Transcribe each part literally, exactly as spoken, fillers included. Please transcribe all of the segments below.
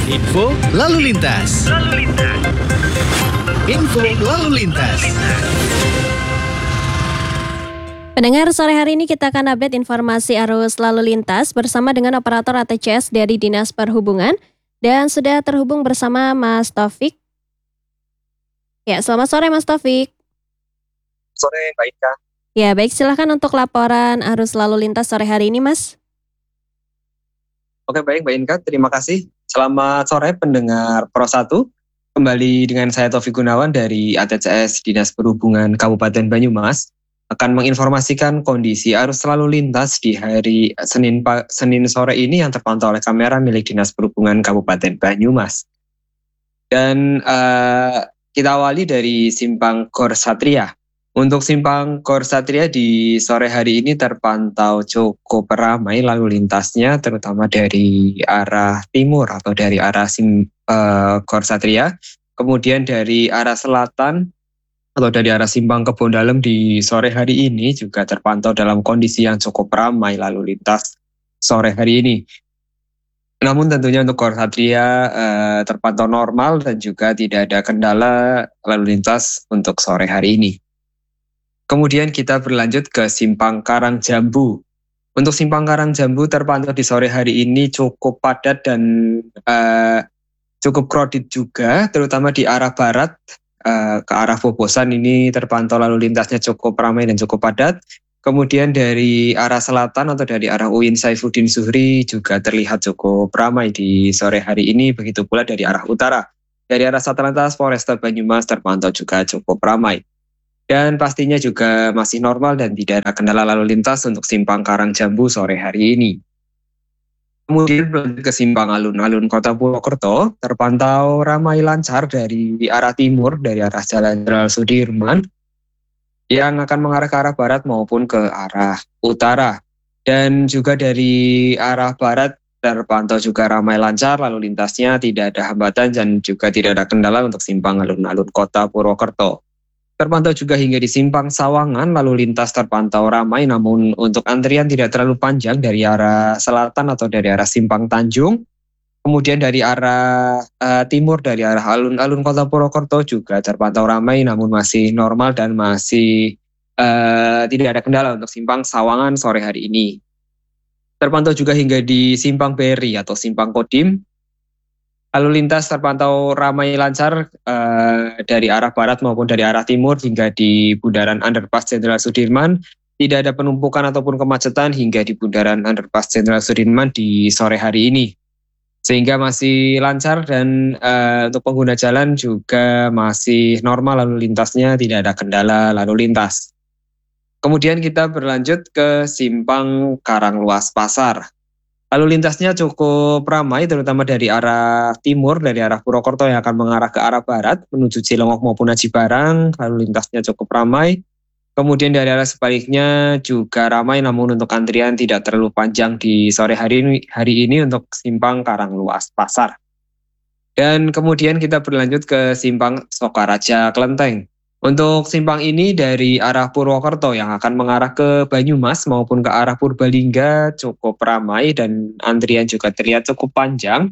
Info lalu lintas. Lalu lintas. Info lalu lintas. Pendengar, sore hari ini kita akan update informasi arus lalu lintas bersama dengan operator A T C S dari Dinas Perhubungan. Dan sudah terhubung bersama Mas Taufik. Ya, selamat sore Mas Taufik. Sore, baik Kak. Ya, baik, silahkan untuk laporan arus lalu lintas sore hari ini, Mas. Oke, baik Mbak Inka, terima kasih. Selamat sore pendengar Pro satu. Kembali dengan saya Taufik Gunawan dari A T C S Dinas Perhubungan Kabupaten Banyumas. Akan menginformasikan kondisi arus lalu lintas di hari Senin, Senin sore ini yang terpantau oleh kamera milik Dinas Perhubungan Kabupaten Banyumas. Dan uh, kita awali dari Simpang Gor Satria. Untuk Simpang Gor Satria di sore hari ini terpantau cukup ramai lalu lintasnya, terutama dari arah timur atau dari arah Sim, uh, Gor Satria. Kemudian dari arah selatan atau dari arah Simpang Kebon Dalem di sore hari ini juga terpantau dalam kondisi yang cukup ramai lalu lintas sore hari ini. Namun tentunya untuk Gor Satria uh, terpantau normal dan juga tidak ada kendala lalu lintas untuk sore hari ini. Kemudian kita berlanjut ke Simpang Karang Jambu. Untuk Simpang Karang Jambu terpantau di sore hari ini cukup padat dan uh, cukup crowded juga, terutama di arah barat uh, ke arah Bobosan ini terpantau lalu lintasnya cukup ramai dan cukup padat. Kemudian dari arah selatan atau dari arah U I N Saifuddin Zuhri juga terlihat cukup ramai di sore hari ini, begitu pula dari arah utara. Dari arah Satlantas Polresta Banyumas terpantau juga cukup ramai. Dan pastinya juga masih normal dan tidak ada kendala lalu lintas untuk Simpang Karang Jambu sore hari ini. Kemudian berlanjut ke Simpang Alun-Alun Kota Purwokerto, terpantau ramai lancar dari arah timur, dari arah Jalan Jenderal Sudirman, yang akan mengarah ke arah barat maupun ke arah utara. Dan juga dari arah barat terpantau juga ramai lancar, lalu lintasnya tidak ada hambatan dan juga tidak ada kendala untuk Simpang Alun-Alun Kota Purwokerto. Terpantau juga hingga di Simpang Sawangan, lalu lintas terpantau ramai, namun untuk antrian tidak terlalu panjang dari arah selatan atau dari arah Simpang Tanjung. Kemudian dari arah uh, timur, dari arah alun-alun Kota Purwokerto juga terpantau ramai, namun masih normal dan masih uh, tidak ada kendala untuk Simpang Sawangan sore hari ini. Terpantau juga hingga di Simpang Beri atau Simpang Kodim. Lalu lintas terpantau ramai lancar uh, dari arah barat maupun dari arah timur hingga di bundaran Underpass Jenderal Sudirman. Tidak ada penumpukan ataupun kemacetan hingga di bundaran Underpass Jenderal Sudirman di sore hari ini. Sehingga masih lancar dan uh, untuk pengguna jalan juga masih normal lalu lintasnya, tidak ada kendala lalu lintas. Kemudian kita berlanjut ke Simpang Karangluas Pasar. Lalu lintasnya cukup ramai, terutama dari arah timur, dari arah Purwokerto yang akan mengarah ke arah barat, menuju Cilongok maupun Aji Barang, lalu lintasnya cukup ramai. Kemudian dari arah sebaliknya juga ramai, namun untuk antrian tidak terlalu panjang di sore hari ini, hari ini untuk Simpang Karangluas Pasar. Dan kemudian kita berlanjut ke Simpang Sokaraja Klenteng. Untuk simpang ini dari arah Purwokerto yang akan mengarah ke Banyumas maupun ke arah Purbalingga cukup ramai dan antrian juga terlihat cukup panjang.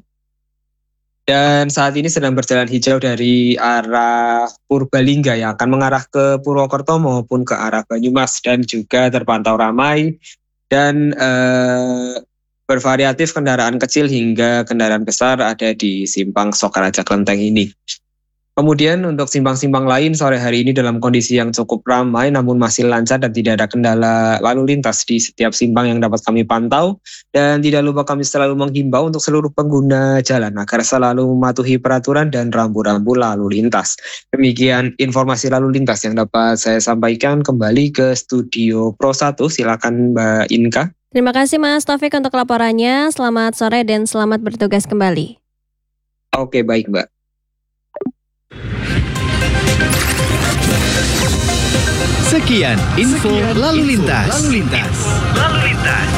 Dan saat ini sedang berjalan hijau dari arah Purbalingga yang akan mengarah ke Purwokerto maupun ke arah Banyumas dan juga terpantau ramai dan eh, bervariatif kendaraan kecil hingga kendaraan besar ada di Simpang Sokaraja Klenteng ini. Kemudian untuk simpang-simpang lain sore hari ini dalam kondisi yang cukup ramai namun masih lancar dan tidak ada kendala lalu lintas di setiap simpang yang dapat kami pantau. Dan tidak lupa kami selalu menghimbau untuk seluruh pengguna jalan agar selalu mematuhi peraturan dan rambu-rambu lalu lintas. Demikian informasi lalu lintas yang dapat saya sampaikan. Kembali ke studio Pro satu, silakan Mbak Inka. Terima kasih Mas Taufik untuk laporannya. Selamat sore dan selamat bertugas kembali. Oke, baik Mbak. Sekian info lalu lintas. Lalu lintas. Lalu lintas.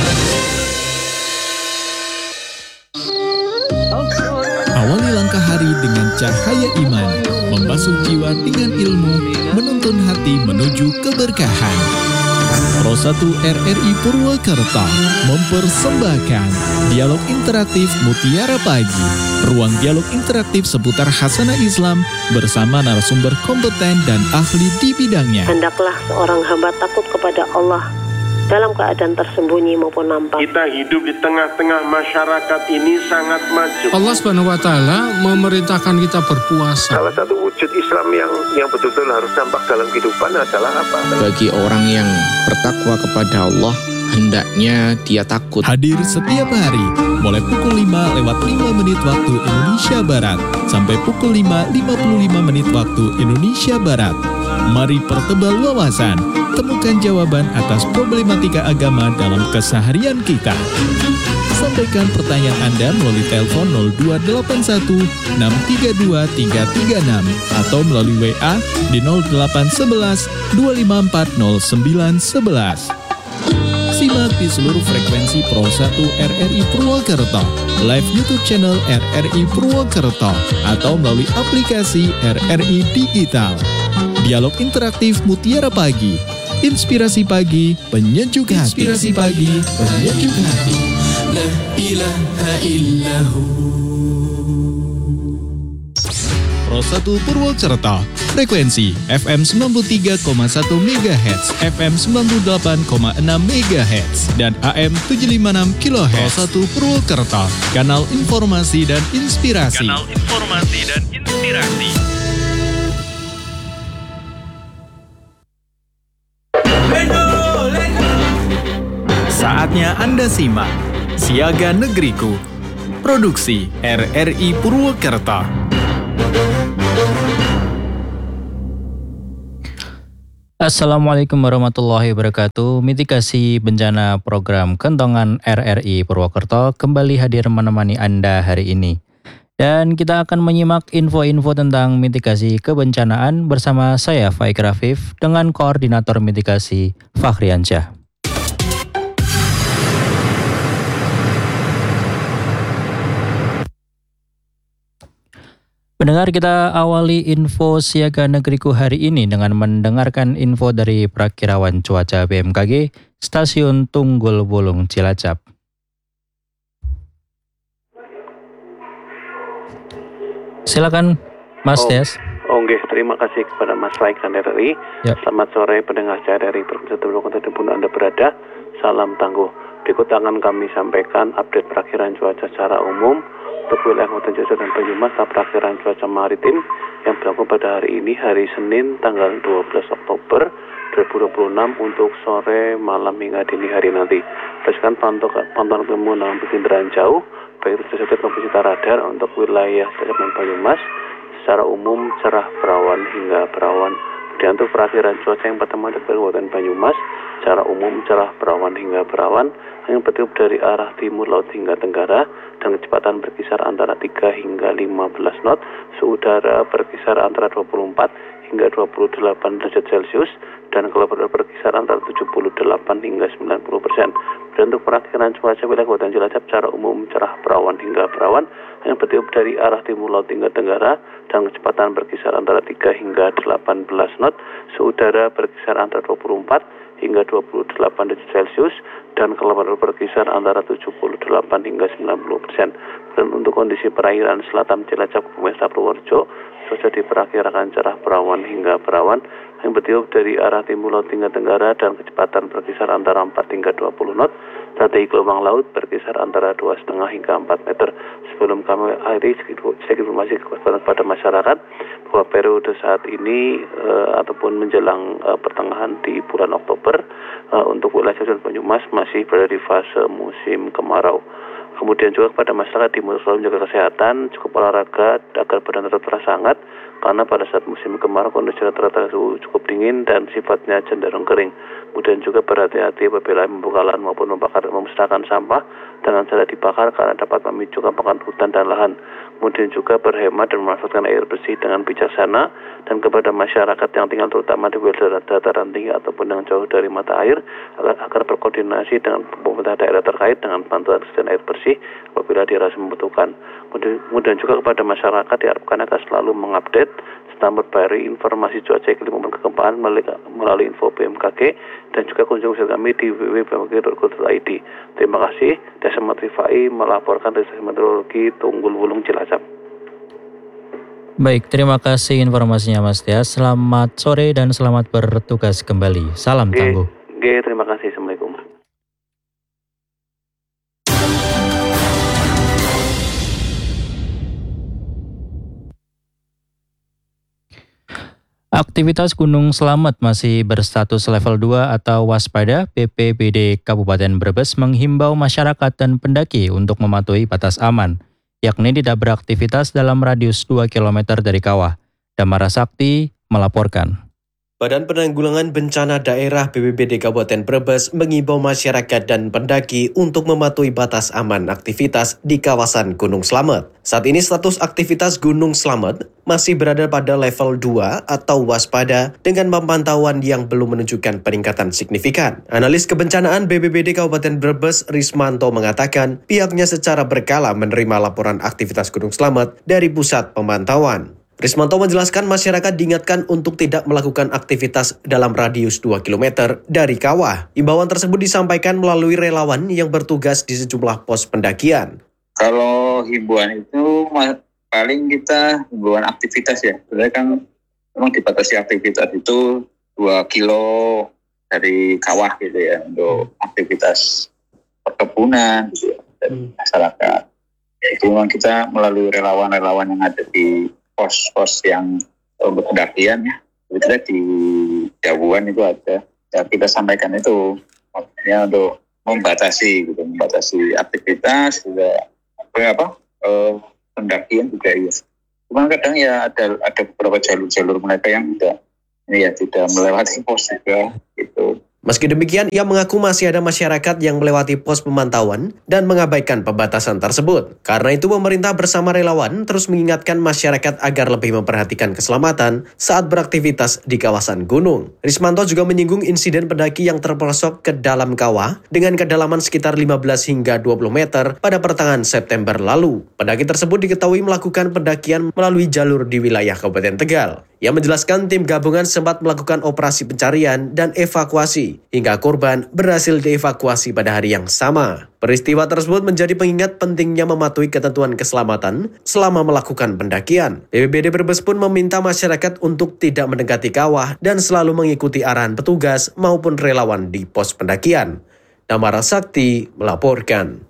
Awali langkah hari dengan cahaya iman, membasuh jiwa dengan ilmu, menuntun hati menuju keberkahan. Pro satu R R I Purwakarta mempersembahkan dialog interaktif Mutiara Pagi. Ruang dialog interaktif seputar khasanah Islam bersama narasumber kompeten dan ahli di bidangnya. Hendaklah seorang hamba takut kepada Allah dalam keadaan tersembunyi maupun nampak. Kita hidup di tengah-tengah masyarakat ini sangat maju. Allah Subhanahu wa taala memerintahkan kita berpuasa. Salah satu wujud Islam yang yang betul-betul harus nampak dalam kehidupan adalah apa? Bagi orang yang bertakwa kepada Allah, hendaknya dia takut. Hadir setiap hari mulai pukul lima lewat lima menit waktu Indonesia Barat sampai pukul lima lima puluh lima menit waktu Indonesia Barat. Mari pertebal wawasan, temukan jawaban atas problematika agama dalam keseharian kita. Sampaikan pertanyaan Anda melalui telepon nol dua delapan satu enam tiga dua tiga tiga enam atau melalui W A di nol delapan satu satu dua lima empat nol sembilan satu satu. Simak di seluruh frekuensi Pro satu R R I Purwakarta, live YouTube channel R R I Purwakarta, atau melalui aplikasi R R I Digital. Dialog interaktif Mutiara Pagi, inspirasi pagi, penyejuk hati. Inspirasi pagi, penyejuk hati. La ilaha illahu. Pro satu Purwakarta, frekuensi F M sembilan puluh tiga koma satu megahertz, F M sembilan puluh delapan koma enam megahertz, dan A M tujuh ratus lima puluh enam kilohertz. Pro satu Purwakarta, kanal informasi dan inspirasi. Kanal informasi dan inspirasi. Saatnya Anda simak Siaga Negeriku, produksi R R I Purwakarta. Assalamualaikum warahmatullahi wabarakatuh. Mitigasi bencana program Kentongan R R I Purwokerto kembali hadir menemani Anda hari ini. Dan kita akan menyimak info-info tentang mitigasi kebencanaan bersama saya Faik Rafif dengan Koordinator Mitigasi Fahriansyah. Pendengar, kita awali info Siaga Negeriku hari ini dengan mendengarkan info dari Prakirawan Cuaca B M K G Stasiun Tunggul Wulung Cilacap. Silakan Mas oh, Tias. Oh, okay. Terima kasih kepada Mas Faik dan R R I. Yep. Selamat sore pendengar R R I dimanapun Anda berada. Salam tangguh. Berikut akan kami sampaikan update perakhiran cuaca secara umum untuk wilayah Kabupaten Cilacap dan Banyumas. Perakhiran cuaca maritim yang berlaku pada hari ini, hari Senin tanggal dua belas Oktober dua ribu dua puluh enam untuk sore, malam hingga dini hari nanti. Berdasarkan pantauan ilmu dalam perkiraan jauh baik itu Cilacap maupun Cita radar untuk wilayah Cilacap dan Banyumas secara umum cerah berawan hingga berawan. Dan untuk perakhiran cuaca yang pertama di Kabupaten Banyumas secara umum cerah berawan hingga berawan, yang bertiup dari arah timur laut hingga tenggara dan kecepatan berkisar antara tiga hingga lima belas knot, suhu udara berkisar antara dua puluh empat hingga dua puluh delapan derajat Celcius, dan kelembapan berkisar antara tujuh puluh delapan hingga sembilan puluh persen. Dan untuk perakhiran cuaca wilayah Kabupaten Cilacap secara umum cerah berawan hingga berawan, yang bertiup dari arah timur laut hingga tenggara dan kecepatan berkisar antara tiga hingga delapan belas knot, suhu udara berkisar antara dua puluh empat hingga dua puluh delapan derajat Celcius, dan kelembapan berkisar antara tujuh puluh delapan hingga sembilan puluh persen. Dan untuk kondisi perairan selatan Cilacap Kabupaten Purworejo, cuaca diperkirakan cerah berawan hingga berawan yang bertiup dari arah timur laut hingga tenggara dan kecepatan berkisar antara empat hingga dua puluh knot. Strategi gelombang laut berkisar antara dua koma lima hingga empat meter. Sebelum kami akhiri, sedikit informasi kepada masyarakat bahwa periode saat ini uh, ataupun menjelang uh, pertengahan di bulan Oktober uh, untuk wilayah Cilacap dan Banyumas masih berada di fase musim kemarau. Kemudian juga kepada masyarakat diimbau selalu menjaga kesehatan, cukup olahraga agar badan tetap terasa hangat, karena pada saat musim kemarau kondisi rata-rata suhu cukup dingin dan sifatnya cenderung kering. Kemudian juga berhati-hati apabila membuka lahan maupun membakar memusnahkan sampah dengan cara dibakar karena dapat memicu kebakaran hutan dan lahan. kemudian juga berhemat dan memanfaatkan air bersih dengan bijaksana, dan kepada masyarakat yang tinggal terutama di wilayah dataran tinggi ataupun yang jauh dari mata air agar, agar berkoordinasi dengan pemerintah daerah terkait dengan bantuan kesediaan air bersih apabila dirasa membutuhkan. Kemudian, kemudian juga kepada masyarakat diharapkan agar selalu mengupdate serta memperbarui informasi cuaca iklim maupun kegempaan melalui, melalui info B M K G dan juga kunjungi website kami di w w w titik b m k g titik go titik i d. Terima kasih. Desa Matrifai melaporkan dari Stasiun Meteorologi Tunggul Wulung Cilacap. Baik, terima kasih informasinya Mas Tias. Selamat sore dan selamat bertugas kembali. Salam G, tangguh. G, terima kasih. Assalamualaikum. Aktivitas Gunung Slamet masih berstatus level dua atau waspada. B P B D Kabupaten Brebes menghimbau masyarakat dan pendaki untuk mematuhi batas aman, yakni tidak beraktivitas dalam radius dua kilometer dari kawah. Damara Sakti melaporkan. Badan Penanggulangan Bencana Daerah B P B D Kabupaten Brebes mengimbau masyarakat dan pendaki untuk mematuhi batas aman aktivitas di kawasan Gunung Slamet. Saat ini status aktivitas Gunung Slamet masih berada pada level dua atau waspada dengan pemantauan yang belum menunjukkan peningkatan signifikan. Analis kebencanaan B P B D Kabupaten Brebes, Rismanto, mengatakan pihaknya secara berkala menerima laporan aktivitas Gunung Slamet dari pusat pemantauan. Rismanto menjelaskan masyarakat diingatkan untuk tidak melakukan aktivitas dalam radius dua kilometer dari kawah. Imbauan tersebut disampaikan melalui relawan yang bertugas di sejumlah pos pendakian. Kalau himbauan itu paling kita himbauan aktivitas ya. Sebenarnya kan memang dibatasi aktivitas itu dua kilo dari kawah gitu ya untuk aktivitas perkebunan gitu ya, dari masyarakat. Jadi memang kita melalui relawan-relawan yang ada di pos-pos yang untuk pendakian ya, sebetulnya di Jauhan itu ada. Ya, kita sampaikan itu maksudnya untuk membatasi, gitu, membatasi aktivitas juga apa eh, pendakian juga ya. Cuma kadang ya ada ada beberapa jalur-jalur mereka yang tidak ini ya tidak melewati pos juga gitu. Meski demikian, ia mengaku masih ada masyarakat yang melewati pos pemantauan dan mengabaikan pembatasan tersebut. Karena itu, pemerintah bersama relawan terus mengingatkan masyarakat agar lebih memperhatikan keselamatan saat beraktivitas di kawasan gunung. Rismanto juga menyinggung insiden pendaki yang terperosok ke dalam kawah dengan kedalaman sekitar lima belas hingga dua puluh meter pada pertengahan September lalu. Pendaki tersebut diketahui melakukan pendakian melalui jalur di wilayah Kabupaten Tegal. Ia menjelaskan tim gabungan sempat melakukan operasi pencarian dan evakuasi hingga korban berhasil dievakuasi pada hari yang sama. Peristiwa tersebut menjadi pengingat pentingnya mematuhi ketentuan keselamatan selama melakukan pendakian. B P B D Brebes pun meminta masyarakat untuk tidak mendekati kawah dan selalu mengikuti arahan petugas maupun relawan di pos pendakian. Damara Sakti melaporkan.